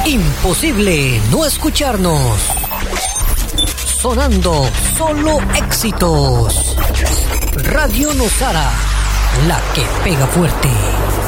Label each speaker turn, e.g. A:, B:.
A: Imposible no escucharnos. Sonando solo éxitos. Radio Nosara, la que pega fuerte.